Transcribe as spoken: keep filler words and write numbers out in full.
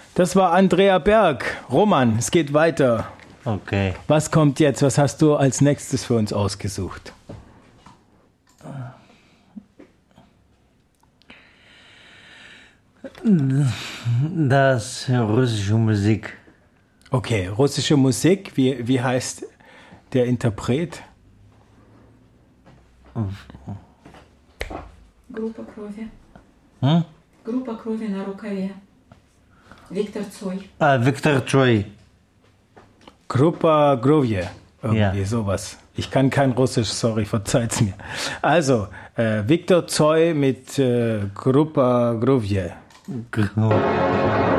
Das war Andrea Berg. Roman, es geht weiter. Okay. Was kommt jetzt? Was hast du als nächstes für uns ausgesucht? Das russische Musik. Okay, russische Musik. Wie, wie heißt der Interpret? Группа крови. Hm? Группа крови на рукаве. Виктор Цой. Ah, Viktor Tsoi. Grupa Grovje. Irgendwie Ja. sowas. Ich kann kein Russisch, sorry, verzeiht's mir. Also, äh, Viktor Zoi mit äh, Grupa Grovje. Gr-